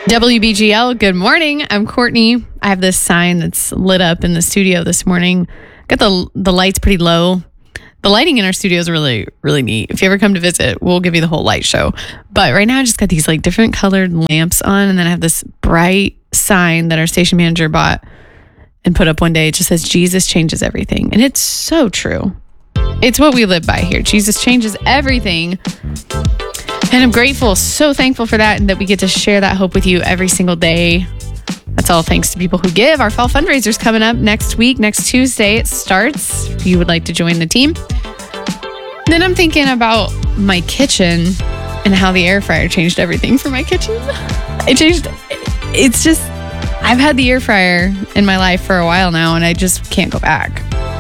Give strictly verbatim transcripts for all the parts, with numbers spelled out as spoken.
W B G L, good morning. I'm Courtney. I have this sign that's lit up in the studio this morning. Got the the lights pretty low. The lighting in our studio is really, really neat. If you ever come to visit, we'll give you the whole light show. But right now I just got these like different colored lamps on, and then I have this bright sign that our station manager bought and put up one day. It just says, Jesus changes everything. And it's so true. It's what we live by here. Jesus changes everything. And I'm grateful, so thankful for that, and that we get to share that hope with you every single day. That's all thanks to people who give. Our fall fundraiser's coming up next week, next Tuesday. It starts if you would like to join the team. Then I'm thinking about my kitchen and how the air fryer changed everything for my kitchen. It changed. It's just, I've had the air fryer in my life for a while now, and I just can't go back.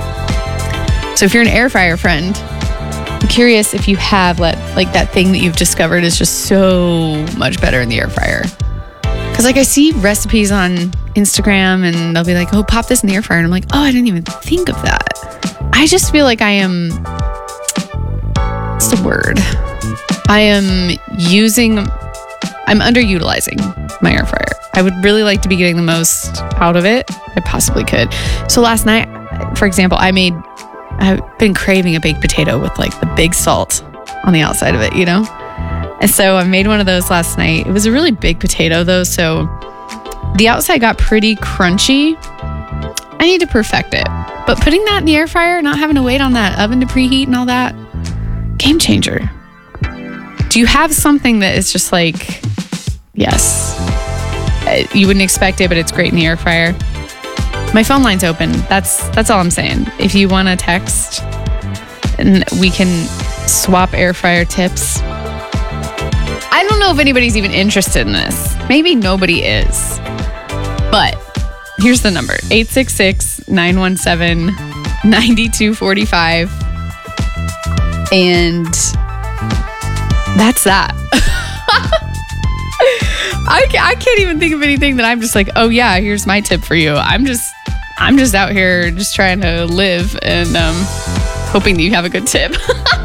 So if you're an air fryer friend, I'm curious if you have let, like that thing that you've discovered is just so much better in the air fryer. Because like I see recipes on Instagram and they'll be like, oh, pop this in the air fryer. And I'm like, oh, I didn't even think of that. I just feel like I am, what's the word? I am using, I'm underutilizing my air fryer. I would really like to be getting the most out of it I possibly could. So last night, for example, I made, I've been craving a baked potato with like the big salt on the outside of it, you know? And so I made one of those last night. It was a really big potato though, so the outside got pretty crunchy. I need to perfect it. But putting that in the air fryer, not having to wait on that oven to preheat and all that, game changer. Do you have something that is just like, yes, you wouldn't expect it, but it's great in the air fryer? My phone line's open. That's that's all I'm saying. If you want to text, and we can swap air fryer tips. I don't know if anybody's even interested in this. Maybe nobody is. But here's the number. eight six six, nine one seven, nine two four five. And that's that. I, I can't even think of anything that I'm just like, oh yeah, here's my tip for you. I'm just I'm just out here just trying to live and um, hoping that you have a good tip.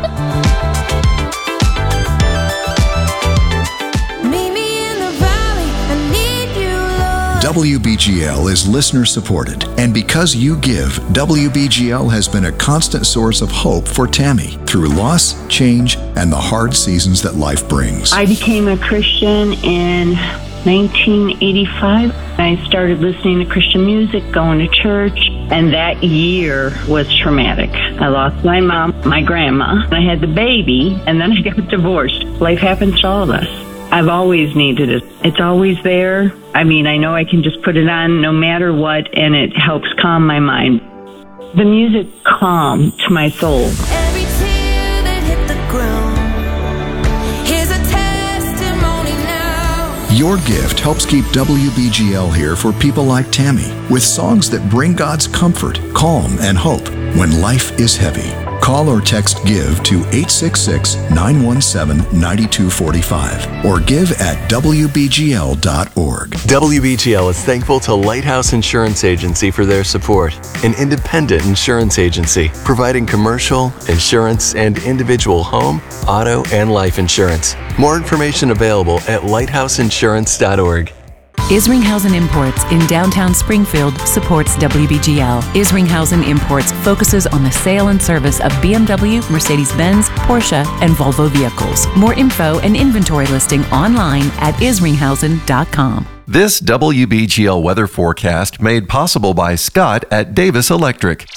W B G L is listener supported, and because you give, W B G L has been a constant source of hope for Tammy through loss, change, and the hard seasons that life brings. I became a Christian in nineteen eighty-five. I started listening to Christian music, going to church, and that year was traumatic. I lost my mom, my grandma, I had the baby, and then I got divorced. Life happens to all of us. I've always needed it. It's always there. I mean, I know I can just put it on no matter what, and it helps calm my mind. The music calm to my soul. Every tear that hit the ground, here's a testimony now. Your gift helps keep W B G L here for people like Tammy, with songs that bring God's comfort, calm, and hope when life is heavy. Call or text GIVE to eight six six, nine one seven, nine two four five or give at W B G L dot org. W B G L is thankful to Lighthouse Insurance Agency for their support, an independent insurance agency providing commercial, insurance, and individual home, auto, and life insurance. More information available at lighthouse insurance dot org. Isringhausen Imports in downtown Springfield supports W B G L. Isringhausen Imports focuses on the sale and service of B M W, Mercedes-Benz, Porsche, and Volvo vehicles. More info and inventory listing online at isringhausen dot com. This W B G L weather forecast made possible by Scott at Davis Electric.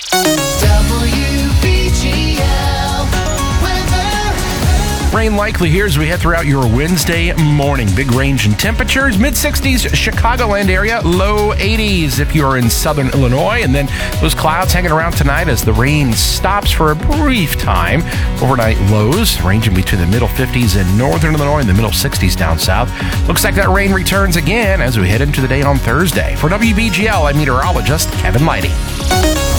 Rain likely here as we head throughout your Wednesday morning. Big range in temperatures, mid sixties Chicagoland area, low eighties if you're in southern Illinois. And then those clouds hanging around tonight as the rain stops for a brief time. Overnight lows ranging between the middle fifties in northern Illinois and the middle sixties down south. Looks like that rain returns again as we head into the day on Thursday. For W B G L, I'm meteorologist Kevin Lighty.